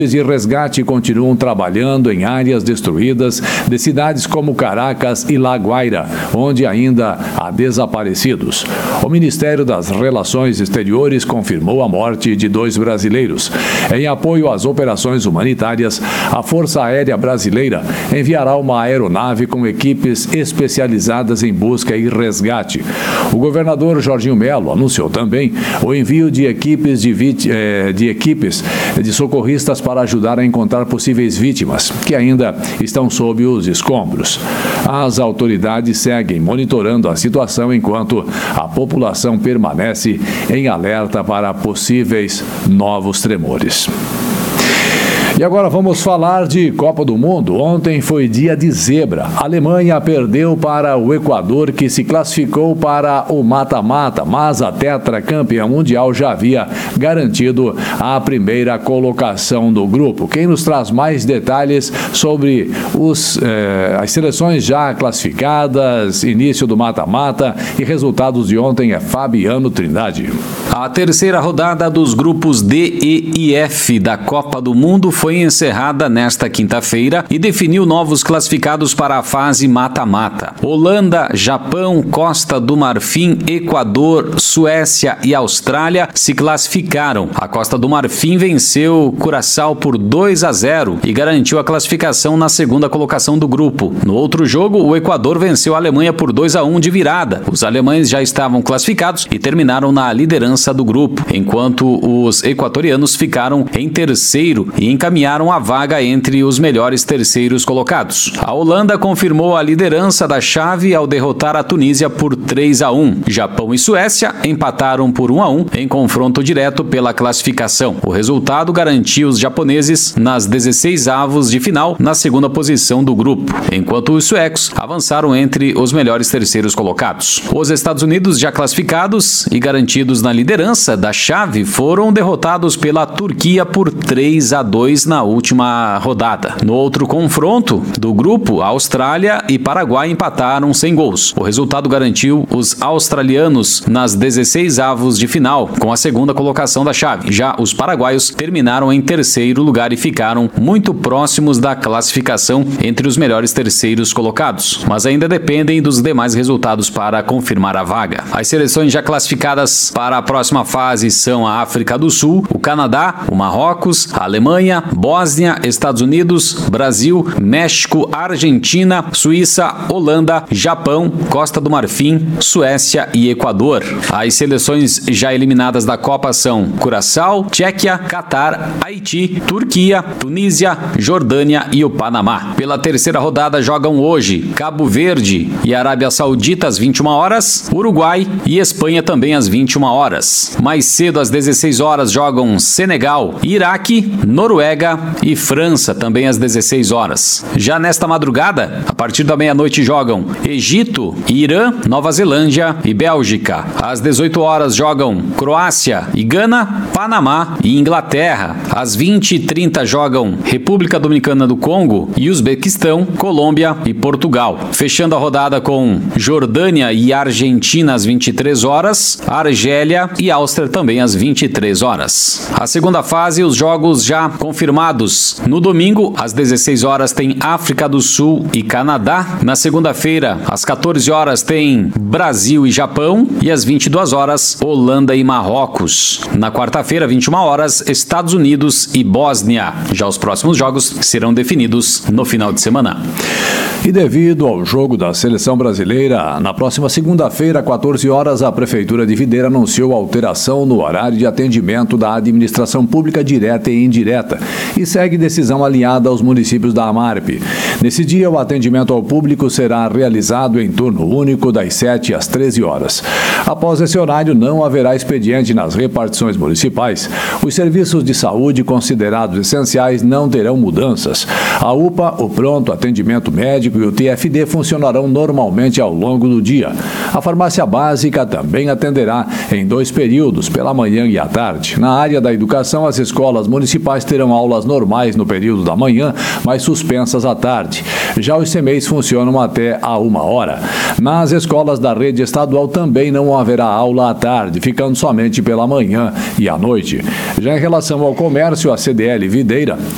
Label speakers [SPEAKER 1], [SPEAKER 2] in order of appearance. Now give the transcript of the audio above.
[SPEAKER 1] de resgate continuam trabalhando em áreas destruídas de cidades como Caracas e La Guaira, onde ainda há desaparecidos. O Ministério das Relações Exteriores confirmou a morte de 2 brasileiros. Em apoio às operações humanitárias, a Força Aérea Brasileira enviará uma aeronave com equipes especializadas em busca e resgate. O governador Jorginho Melo anunciou também o envio de equipes de socorristas para ajudar a encontrar possíveis vítimas, que ainda estão sob os escombros. As autoridades seguem monitorando a situação enquanto a população permanece em alerta para possíveis novos tremores. E agora vamos falar de Copa do Mundo. Ontem foi dia de zebra. A Alemanha perdeu para o Equador, que se classificou para o mata-mata, mas a tetracampeã mundial já havia garantido a primeira colocação do grupo. Quem nos traz mais detalhes sobre as seleções já classificadas, início do mata-mata e resultados de ontem é Fabiano Trindade.
[SPEAKER 2] A terceira rodada dos grupos D, E e F da Copa do Mundo foi encerrada nesta quinta-feira e definiu novos classificados para a fase mata-mata. Holanda, Japão, Costa do Marfim, Equador, Suécia e Austrália se classificaram. A Costa do Marfim venceu Curaçao por 2-0 e garantiu a classificação na segunda colocação do grupo. No outro jogo, o Equador venceu a Alemanha por 2-1 de virada. Os alemães já estavam classificados e terminaram na liderança do grupo, enquanto os equatorianos ficaram em terceiro e encaminharam a vaga entre os melhores terceiros colocados. A Holanda confirmou a liderança da chave ao derrotar a Tunísia por 3-1. Japão e Suécia empataram por 1-1 em confronto direto pela classificação. O resultado garantiu os japoneses nas 16avos de final na segunda posição do grupo, enquanto os suecos avançaram entre os melhores terceiros colocados. Os Estados Unidos, já classificados e garantidos na liderança da chave, foram derrotados pela Turquia por 3-2 na última rodada. No outro confronto do grupo, Austrália e Paraguai empataram sem gols. O resultado garantiu os australianos nas 16avos de final, com a segunda colocação da chave. Já os paraguaios terminaram em terceiro lugar e ficaram muito próximos da classificação entre os melhores terceiros colocados, mas ainda dependem dos demais resultados para confirmar a vaga. As seleções já classificadas para a próxima fase são a África do Sul, o Canadá, o Marrocos, a Alemanha, Bósnia, Estados Unidos, Brasil, México, Argentina, Suíça, Holanda, Japão, Costa do Marfim, Suécia e Equador. As seleções já eliminadas da Copa são Curaçao, Tchequia, Catar, Haiti, Turquia, Tunísia, Jordânia e o Panamá. Pela terceira rodada jogam hoje Cabo Verde e Arábia Saudita às 21 horas, Uruguai e Espanha também às 21 horas. Mais cedo às 16 horas jogam Senegal, Iraque, Noruega e França também às 16 horas. Já nesta madrugada, a partir da meia-noite jogam Egito, Irã, Nova Zelândia e Bélgica. Às 18 horas jogam Croácia e Gana, Panamá e Inglaterra. Às 20h30 jogam República Dominicana do Congo e Uzbequistão, Colômbia e Portugal. Fechando a rodada com Jordânia e Argentina às 23 horas, Argélia e Áustria também às 23 horas. A segunda fase, os jogos já confirmados. No domingo, às 16 horas, tem África do Sul e Canadá. Na segunda-feira, às 14 horas, tem Brasil e Japão. E às 22 horas, Holanda e Marrocos. Na quarta-feira, 21 horas, Estados Unidos e Bósnia. Já os próximos jogos serão definidos no final de semana.
[SPEAKER 1] E devido ao jogo da seleção brasileira, na próxima segunda-feira, 14 horas, a Prefeitura de Videira anunciou alteração no horário de atendimento da administração pública direta e indireta e segue decisão alinhada aos municípios da Amarpe. Nesse dia, o atendimento ao público será realizado em turno único das 7 às 13 horas. Após esse horário, não haverá expediente nas repartições municipais. Os serviços de saúde considerados essenciais não terão mudanças. A UPA, o pronto atendimento médico e o TFD funcionarão normalmente ao longo do dia. A farmácia básica também atenderá em 2 períodos, pela manhã e à tarde. Na área da educação, as escolas municipais terão aulas normais no período da manhã, mas suspensas à tarde. Já os CMEIs funcionam até a 1h. Nas escolas da rede estadual também não haverá aula à tarde, ficando somente pela manhã e à noite. Já em relação ao comércio, a CDL Videira